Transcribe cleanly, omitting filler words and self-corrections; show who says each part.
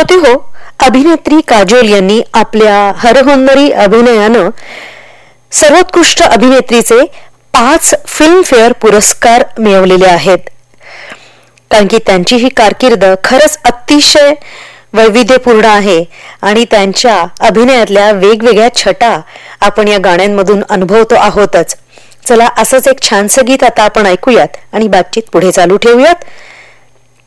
Speaker 1: श्रोते हो, अभिनेत्री काजोल यांनी आपल्या हरहुन्नरी अभिनयानं सर्वोत्कृष्ट अभिनेत्रीचे 5 फिल्मफेअर पुरस्कार मिळवलेले आहेत. कारण की त्यांची ही कारकीर्द खरंच अतिशय वैविध्यपूर्ण आहे आणि त्यांच्या अभिनयातल्या वेगवेगळ्या छटा आपण या गाण्यांमधून अनुभवतो आहोतच. चला, असंच एक छानसं गीत आता आपण ऐकूयात आणि बातचीत पुढे चालू ठेवूयात.